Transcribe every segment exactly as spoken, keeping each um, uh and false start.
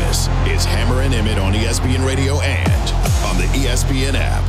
This is Hammer and Emmett on E S P N Radio and on the E S P N app.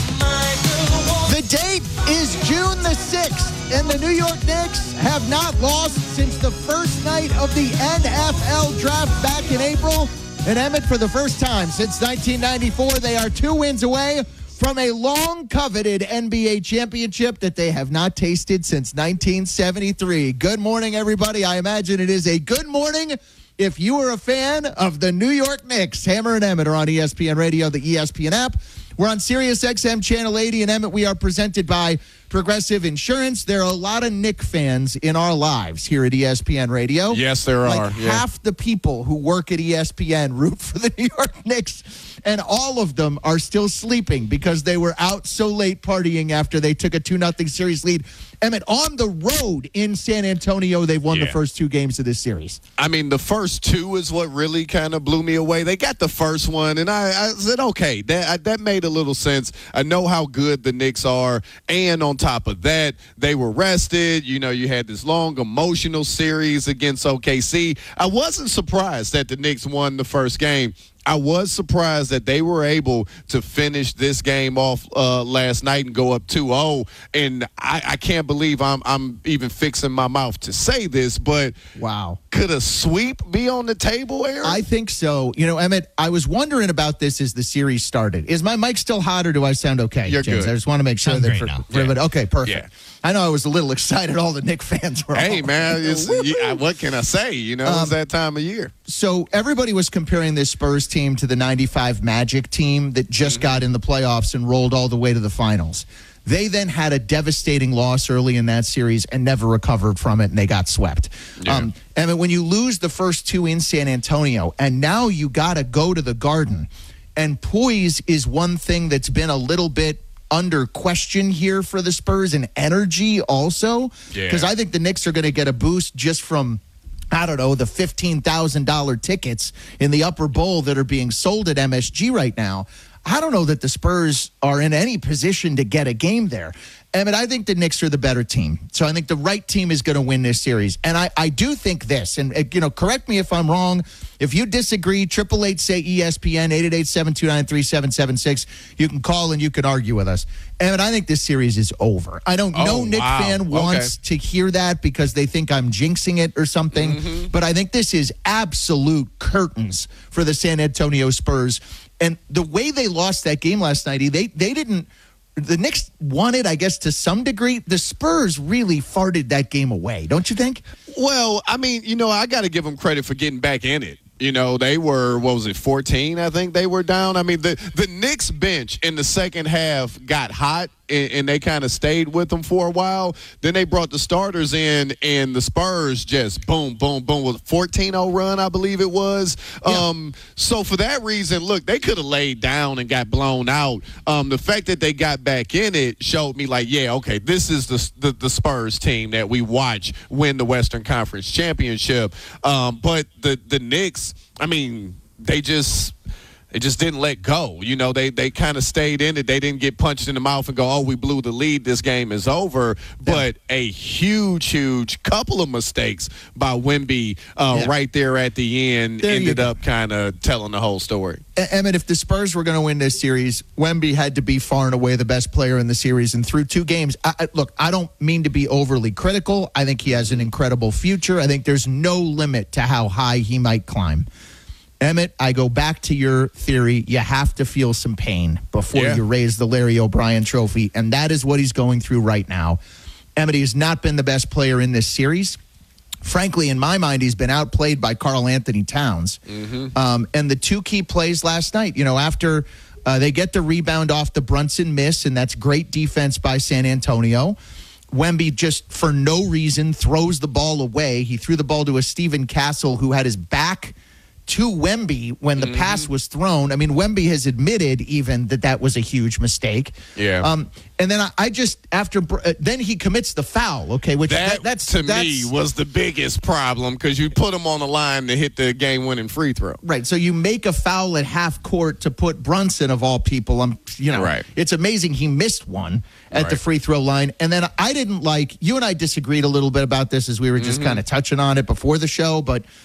The date is June the sixth, and the New York Knicks have not lost since the first night of the N F L draft back in April. And Emmett, for the first time since nineteen ninety-four, they are two wins away from a long-coveted N B A championship that they have not tasted since nineteen seventy-three. Good morning, everybody. I imagine it is a good morning if you are a fan of the New York Knicks. Hammer and Emmett are on E S P N Radio, the E S P N app. We're on Sirius X M Channel eighty, and Emmett, we are presented by Progressive Insurance. There are a lot of Knicks fans in our lives here at E S P N Radio. Yes, there like are. Yeah. Half the people who work at E S P N root for the New York Knicks, and all of them are still sleeping because they were out so late partying after they took a two nothing series lead. Emmett, on the road in San Antonio, they've won Yeah. the first two games of this series. I mean, the first two is what really kind of blew me away. They got the first one, and I, I said, okay, that I, that made a little sense. I know how good the Knicks are, and on top of that, they were rested. You know, you had this long emotional series against O K C. I wasn't surprised that the Knicks won the first game. I was surprised that they were able to finish this game off uh, last night and go up two oh. And I, I can't believe I'm I'm even fixing my mouth to say this, but wow, could a sweep be on the table, Aaron? I think so. You know, Emmett, I was wondering about this as the series started. Is my mic still hot, or do I sound okay? You're James? good. I just want to make sure Sounds that great for, now. for everybody. Okay, perfect. Yeah. I know I was a little excited. All the Knicks fans were. Hey, all, man, it's, yeah, what can I say? You know, Um, it's that time of year. So everybody was comparing this Spurs team to the ninety-five Magic team that just Mm-hmm. got in the playoffs and rolled all the way to the finals. They then had a devastating loss early in that series and never recovered from it, and they got swept. Yeah. Um, and when you lose the first two in San Antonio, and now you got to go to the Garden, and poise is one thing that's been a little bit under question here for the Spurs, and energy also, Yeah. because I think the Knicks are going to get a boost just from, I don't know, the fifteen thousand dollars tickets in the upper bowl that are being sold at M S G right now. I don't know that the Spurs are in any position to get a game there. Emmett, I think the Knicks are the better team. So I think the right team is going to win this series. And I, I do think this, and, uh, you know, correct me if I'm wrong. If you disagree, triple eight say E S P N, eight eight eight, seven two nine, three seven seven six. You can call and you can argue with us. Emmett, I think this series is over. I don't Oh, know Knick wow. fan wants to hear that because they think I'm jinxing it or something. Mm-hmm. But I think this is absolute curtains for the San Antonio Spurs. And the way they lost that game last night, they they didn't – the Knicks won it, I guess, to some degree. The Spurs really farted that game away, don't you think? Well, I mean, you know, I got to give them credit for getting back in it. You know, they were, what was it, fourteen, I think they were down. I mean, the, the Knicks bench in the second half got hot, and, and they kind of stayed with them for a while. Then they brought the starters in, and the Spurs just boom, boom, boom, with a fourteen oh run, I believe it was. Yeah. Um, so for that reason, look, they could have laid down and got blown out. Um, the fact that they got back in it showed me, like, yeah, okay, this is the, the, the Spurs team that we watch win the Western Conference Championship. Um, but the, the Knicks, I mean, they just they just didn't let go. You know, they they kind of stayed in it. They didn't get punched in the mouth and go, oh, we blew the lead, this game is over. But a huge, huge couple of mistakes by Wemby uh, Yeah. right there at the end There you ended go. up kind of telling the whole story. E- Emmett, if the Spurs were going to win this series, Wemby had to be far and away the best player in the series. And through two games, I, I, look, I don't mean to be overly critical. I think he has an incredible future. I think there's no limit to how high he might climb. Emmett, I go back to your theory. You have to feel some pain before Yeah. you raise the Larry O'Brien trophy, and that is what he's going through right now. Emmett, he has not been the best player in this series. Frankly, in my mind, he's been outplayed by Karl Anthony Towns. Mm-hmm. Um, and the two key plays last night, you know, after uh, they get the rebound off the Brunson miss, and that's great defense by San Antonio. Wemby just, for no reason, throws the ball away. He threw the ball to a Stephen Castle who had his back to Wemby when the Mm-hmm. pass was thrown. I mean, Wemby has admitted even that that was a huge mistake. Yeah. Um, and then I, I just, after, uh, then he commits the foul, okay, which That, that, that's to that's, me, was the biggest problem because you put him on the line to hit the game-winning free throw. Right, so you make a foul at half court to put Brunson, of all people. I'm, you know, Right. It's amazing he missed one at the Right. free throw line. And then I didn't like, you and I disagreed a little bit about this as we were just Mm-hmm. kind of touching on it before the show, but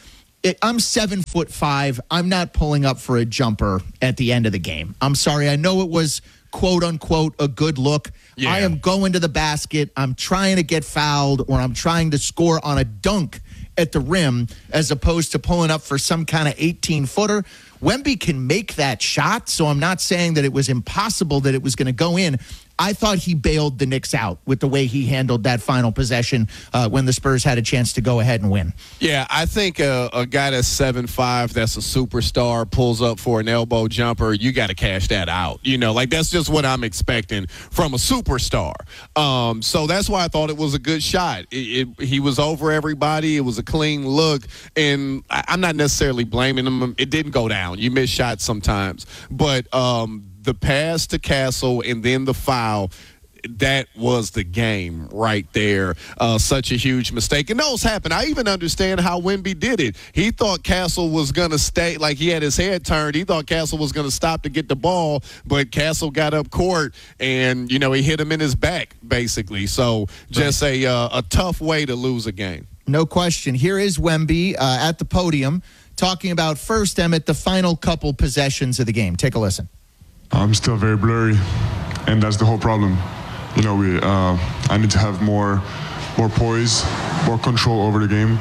it, I'm seven foot five. I'm not pulling up for a jumper at the end of the game. I'm sorry. I know it was quote unquote a good look. Yeah. I am going to the basket. I'm trying to get fouled, or I'm trying to score on a dunk at the rim, as opposed to pulling up for some kind of eighteen footer. Wemby can make that shot, so I'm not saying that it was impossible that it was going to go in. I thought he bailed the Knicks out with the way he handled that final possession uh, when the Spurs had a chance to go ahead and win. Yeah, I think a, a guy that's seven five, that's a superstar, pulls up for an elbow jumper, you got to cash that out. You know, like that's just what I'm expecting from a superstar. Um, so that's why I thought it was a good shot. It, it, he was over everybody. It was a clean look, and I, I'm not necessarily blaming him. It didn't go down. You miss shots sometimes. But um, the pass to Castle and then the foul, that was the game right there. Uh, such a huge mistake. And those happen. I even understand how Wemby did it. He thought Castle was going to stay, like he had his head turned. He thought Castle was going to stop to get the ball, but Castle got up court and, you know, he hit him in his back, basically. So just right. a, uh, a tough way to lose a game. No question. Here is Wemby uh, at the podium talking about first, Emmett, the final couple possessions of the game. Take a listen. I'm still very blurry, and that's the whole problem. You know, we. Uh, I need to have more, more poise, more control over the game.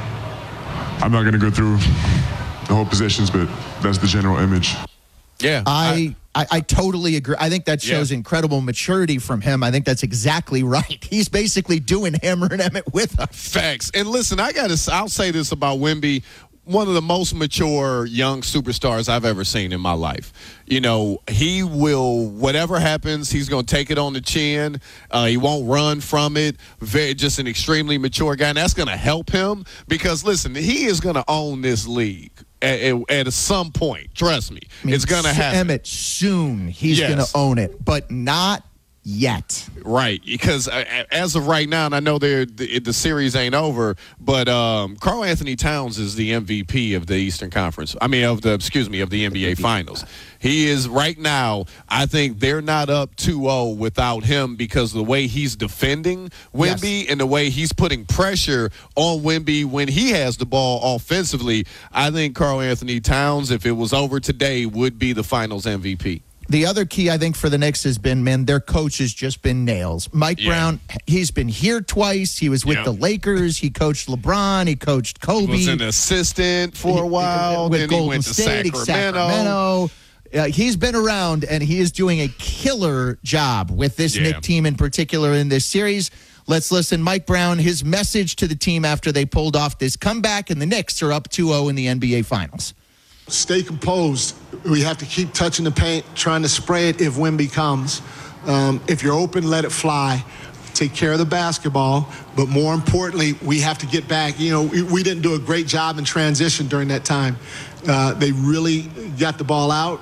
I'm not going to go through the whole positions, but that's the general image. Yeah, I, I, I totally agree. I think that shows yeah. incredible maturity from him. I think that's exactly right. He's basically doing Hammer and Emmett with us. Facts. And listen, I got to. I'll say this about Wemby. One of the most mature young superstars I've ever seen in my life. You know, he will, whatever happens, he's going to take it on the chin. Uh, he won't run from it. Very, just an extremely mature guy. And that's going to help him because, listen, he is going to own this league at, at, at some point. Trust me. I mean, it's going to happen. Emmett, soon he's yes. going to own it, but not yet. Right, because as of right now, and I know the, the series ain't over, but um, Karl Anthony Towns is the M V P of the Eastern Conference. I mean, of the, excuse me, of the N B A Finals. He is right now. I think they're not up two oh without him because of the way he's defending Wemby yes. and the way he's putting pressure on Wemby when he has the ball offensively. I think Karl Anthony Towns, if it was over today, would be the Finals M V P. The other key, I think, for the Knicks has been, man, their coach has just been nails. Mike yeah. Brown, he's been here twice. He was with yep. the Lakers. He coached LeBron. He coached Kobe. He was an assistant for a while. With then Golden he went to State, Sacramento. Sacramento. Uh, he's been around, and he is doing a killer job with this yeah. Knick team in particular in this series. Let's listen. Mike Brown, his message to the team after they pulled off this comeback, and the Knicks are up two oh in the N B A Finals. Stay composed. We have to keep touching the paint, trying to spray it if Wemby comes. Um, if you're open, let it fly. Take care of the basketball. But more importantly, we have to get back. You know, we, we didn't do a great job in transition during that time. Uh, they really got the ball out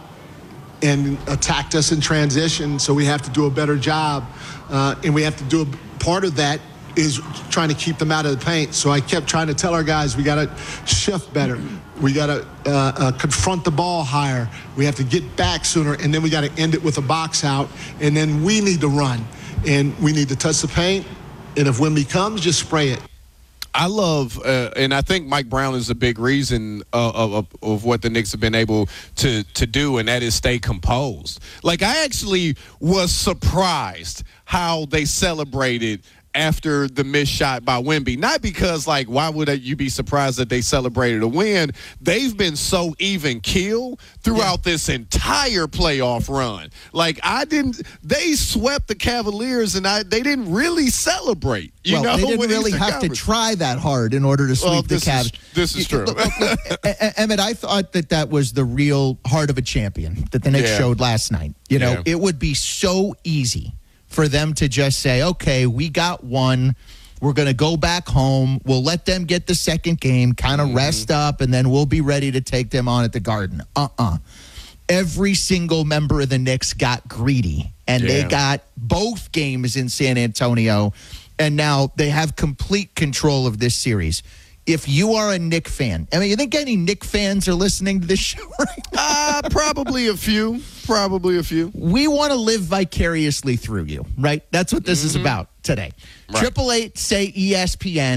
and attacked us in transition, so we have to do a better job. Uh, and we have to do a part of that is trying to keep them out of the paint. So I kept trying to tell our guys, we got to shift better. We got to uh, uh, confront the ball higher. We have to get back sooner, and then we got to end it with a box out, and then we need to run. And we need to touch the paint, and if Wemby comes, just spray it. I love, uh, and I think Mike Brown is a big reason uh, of, of what the Knicks have been able to, to do, and that is stay composed. Like, I actually was surprised how they celebrated after the missed shot by Wemby. Not because, like, why would you be surprised that they celebrated a win? They've been so even keel throughout yeah. this entire playoff run. Like, I didn't – they swept the Cavaliers, and I they didn't really celebrate. You well, know, they didn't really have to try that hard in order to sweep well, the Cavs. This is true. Look, look, look, Emmett, I thought that that was the real heart of a champion that the Knicks yeah. showed last night. You know, yeah. it would be so easy for them to just say, okay, we got one. We're going to go back home. We'll let them get the second game, kind of mm-hmm. rest up, and then we'll be ready to take them on at the Garden. Uh-uh. Every single member of the Knicks got greedy, and yeah. they got both games in San Antonio, and now they have complete control of this series. If you are a Knick fan, I mean, you think any Knick fans are listening to this show right now? Uh, probably a few. Probably a few. We want to live vicariously through you, right? That's what this mm-hmm. is about today. Triple eight say E S P N.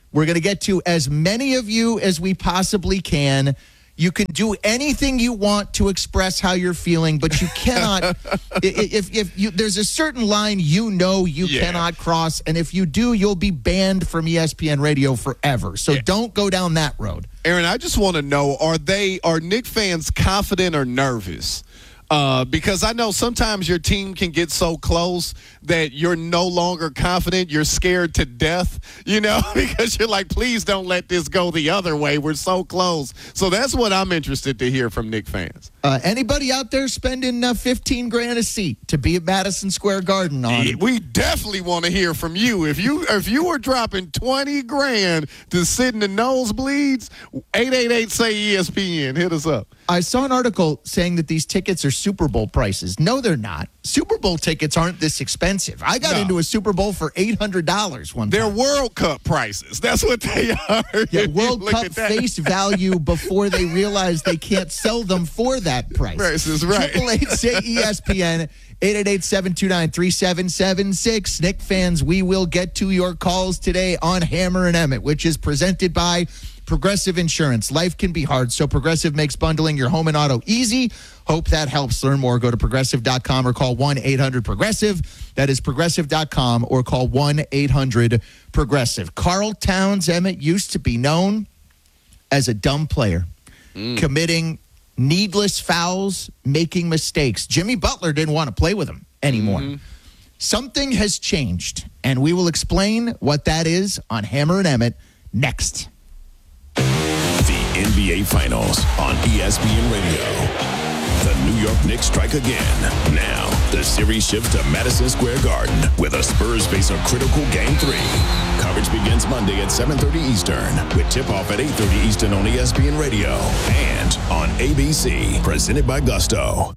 We're going to get to as many of you as we possibly can. You can do anything you want to express how you're feeling, but you cannot. if if you, there's a certain line you know you yeah. cannot cross, and if you do, you'll be banned from E S P N Radio forever. So yeah. don't go down that road. Aaron, I just want to know: Are they are Knick fans confident or nervous? Uh, because I know sometimes your team can get so close that you're no longer confident. You're scared to death, you know, because you're like, please don't let this go the other way. We're so close. So that's what I'm interested to hear from Knick fans. Uh, anybody out there spending uh, fifteen grand a seat to be at Madison Square Garden on? Yeah, we definitely want to hear from you. If you if you were dropping twenty grand to sit in the nosebleeds, eight eight eight say E S P N. Hit us up. I saw an article saying that these tickets are Super Bowl prices. No, they're not. Super Bowl tickets aren't this expensive. I got no. into a Super Bowl for eight hundred dollars one They're time. World Cup prices. That's what they are. Yeah, World Cup face value before they realize they can't sell them for that price. Prices, right. Triple eight say E S P N, eight eight eight, seven two nine, three seven seven six. Knick fans, we will get to your calls today on Hammer and Emmett, which is presented by Progressive Insurance. Life can be hard, so Progressive makes bundling your home and auto easy. Hope that helps. Learn more. Go to progressive dot com or call one eight hundred progressive. That is progressive dot com or call one eight hundred progressive. Karl Towns, Emmett, used to be known as a dumb player, mm. committing needless fouls, making mistakes. Jimmy Butler didn't want to play with him anymore. Mm-hmm. Something has changed, and we will explain what that is on Hammer and Emmett next. The N B A Finals on E S P N Radio. The New York Knicks strike again. Now, the series shifts to Madison Square Garden, where the Spurs face a critical Game three. Coverage begins Monday at seven thirty Eastern, with tip-off at eight thirty Eastern on E S P N Radio and on A B C, presented by Gusto.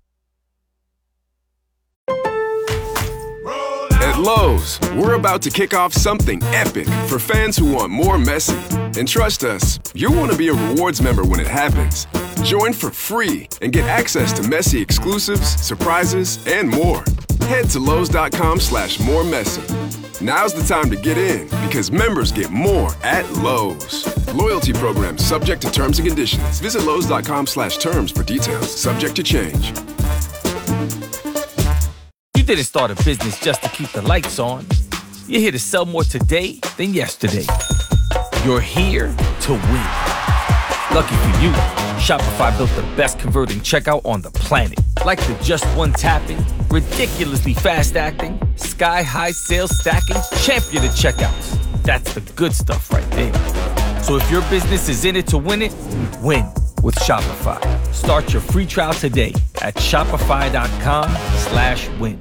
At Lowe's, we're about to kick off something epic for fans who want more Messi. And trust us, you'll want to be a rewards member when it happens. Join for free and get access to Messi exclusives, surprises, and more. Head to Lowe's.com slash more Messi. Now's the time to get in because members get more at Lowe's. Loyalty program subject to terms and conditions. Visit Lowe's.com slash terms for details. Subject to change. You didn't start a business just to keep the lights on. You're here to sell more today than yesterday. You're here to win. Lucky for you, Shopify built the best converting checkout on the planet. Like the just one tapping, ridiculously fast acting, sky-high sales stacking, champion of checkouts. That's the good stuff right there. So if your business is in it to win it, win with Shopify. Start your free trial today at shopify.com slash win.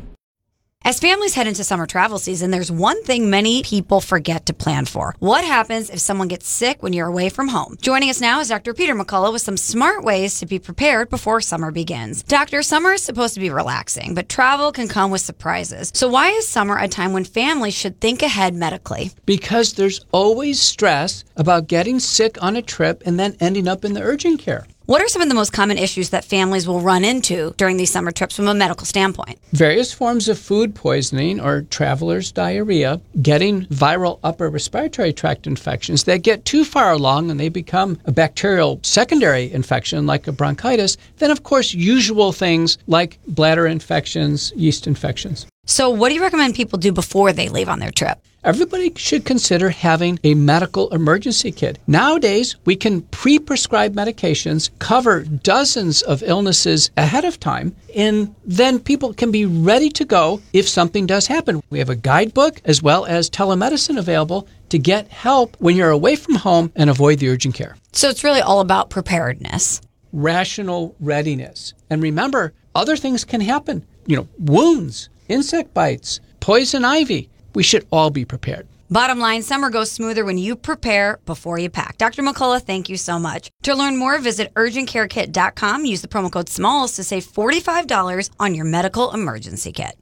As families head into summer travel season, there's one thing many people forget to plan for. What happens if someone gets sick when you're away from home? Joining us now is Doctor Peter McCullough with some smart ways to be prepared before summer begins. Doctor, summer is supposed to be relaxing, but travel can come with surprises. So why is summer a time when families should think ahead medically? Because there's always stress about getting sick on a trip and then ending up in the urgent care. What are some of the most common issues that families will run into during these summer trips from a medical standpoint? Various forms of food poisoning or traveler's diarrhea, getting viral upper respiratory tract infections that get too far along and they become a bacterial secondary infection like a bronchitis. Then, of course, usual things like bladder infections, yeast infections. So what do you recommend people do before they leave on their trip? Everybody should consider having a medical emergency kit. Nowadays, we can pre-prescribe medications, cover dozens of illnesses ahead of time, and then people can be ready to go if something does happen. We have a guidebook as well as telemedicine available to get help when you're away from home and avoid the urgent care. So it's really all about preparedness. Rational readiness. And remember, other things can happen. You know, wounds, insect bites, poison ivy. We should all be prepared. Bottom line, summer goes smoother when you prepare before you pack. Doctor McCullough, thank you so much. To learn more, visit urgent care kit dot com. Use the promo code SMALLS to save forty-five dollars on your medical emergency kit.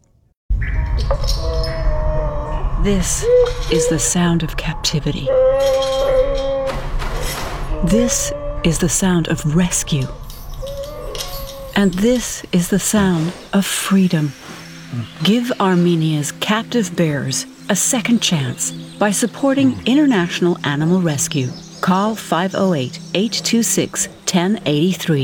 This is the sound of captivity. This is the sound of rescue. And this is the sound of freedom. Give Armenia's captive bears a second chance by supporting International Animal Rescue. Call five oh eight, eight two six, one oh eight three.